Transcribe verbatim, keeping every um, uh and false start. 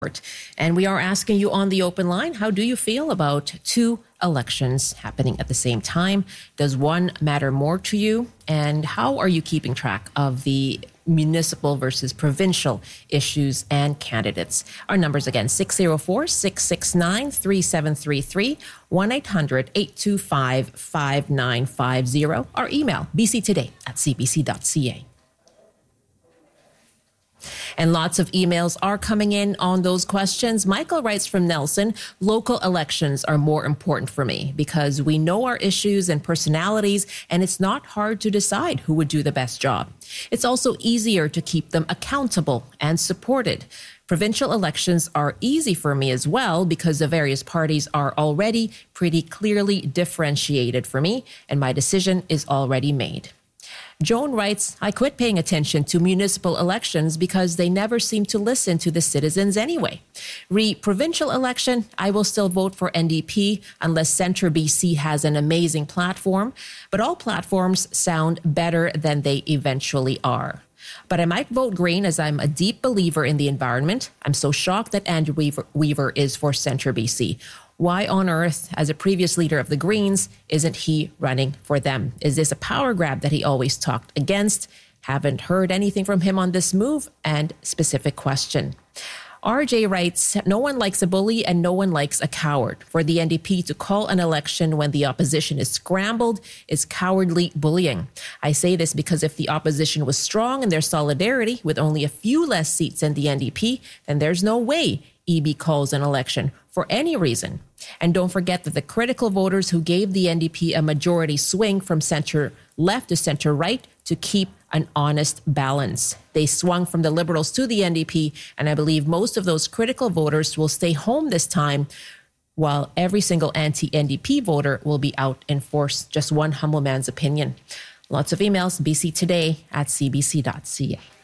And we are asking you on the open line, how do you feel about two elections happening at the same time? Does one matter more to you? And how are you keeping track of the municipal versus provincial issues and candidates? Our numbers again, six oh four, six six nine, three seven three three, one eight hundred, eight two five, five nine five zero. Our email, b c today at c b c dot c a. And lots of emails are coming in on those questions. Michael writes from Nelson, local elections are more important for me because we know our issues and personalities, and it's not hard to decide who would do the best job. It's also easier to keep them accountable and supported. Provincial elections are easy for me as well because the various parties are already pretty clearly differentiated for me, and my decision is already made. Joan writes, I quit paying attention to municipal elections because they never seem to listen to the citizens anyway. Re provincial election, I will still vote for N D P unless Centre B C has an amazing platform, but all platforms sound better than they eventually are. But I might vote Green as I'm a deep believer in the environment. I'm so shocked that Andrew Weaver, Weaver is for Centre B C. Why on earth, as a previous leader of the Greens, isn't he running for them? Is this a power grab that he always talked against? Haven't heard anything from him on this move. And specific question. R J writes, no one likes a bully and no one likes a coward. For the N D P to call an election when the opposition is scrambled is cowardly bullying. I say this because if the opposition was strong in their solidarity with only a few less seats than the N D P, then there's no way E B calls an election for any reason. And don't forget that the critical voters who gave the N D P a majority swing from center left to center right to keep an honest balance. They swung from the Liberals to the N D P, and I believe most of those critical voters will stay home this time, while every single anti-N D P voter will be out in force. Just one humble man's opinion. Lots of emails, b c today at c b c dot c a.